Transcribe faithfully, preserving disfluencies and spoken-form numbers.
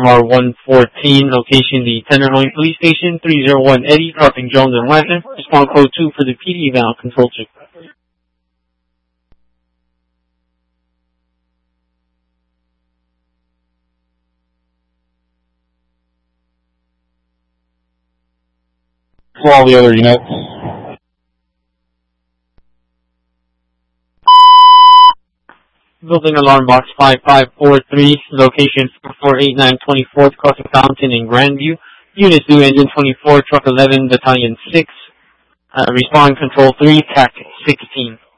M R one fourteen, location the Tenderloin Police Station, three oh one Eddie, crossing Jones and Weston. Respond code two for the P D Val control check. For all the other units. Building alarm box five five four three, location four four eight nine twenty-fourth, crossing Fountain in Grandview. Units due engine twenty-four, truck eleven, battalion six. Uh, respond control three, T A C sixteen.